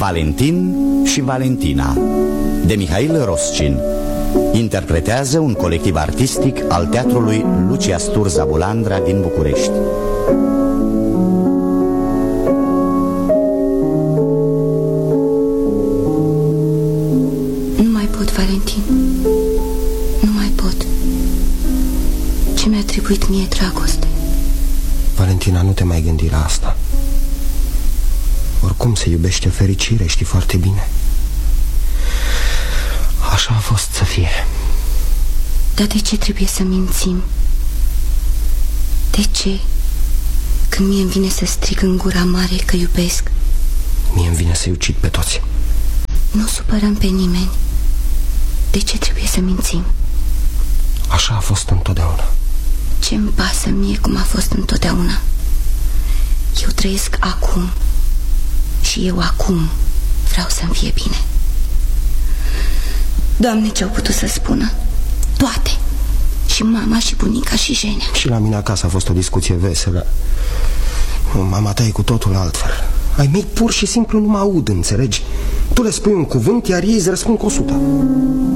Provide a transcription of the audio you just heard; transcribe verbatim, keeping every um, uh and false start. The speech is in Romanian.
Valentin și Valentina, de Mihail Roscin. Interpretează un colectiv artistic al teatrului Lucia Sturza Bulandra din București. Nu mai pot, Valentin. Nu mai pot. Ce mi-a trebuit mie dragoste? Valentina, nu te mai gândi la asta. Oricum se iubește fericire, știi foarte bine. Așa a fost să fie. Dar de ce trebuie să mințim? De ce? Când mie îmi vine să strig în gura mare că iubesc. Mie îmi vine să-i ucid pe toți. Nu supărăm pe nimeni. De ce trebuie să mințim? Așa a fost întotdeauna. Ce-mi pasă mie cum a fost întotdeauna? Eu trăiesc acum. Și eu acum vreau să-mi fie bine. Doamne, ce-au putut să spună? Toate. Și mama, și bunica, și Jenea. Și la mine acasă a fost o discuție veselă. Mama ta e cu totul altfel. Ai mei pur și simplu nu mă aud, înțelegi? Tu le spui un cuvânt, iar ei îți răspund cu o sută.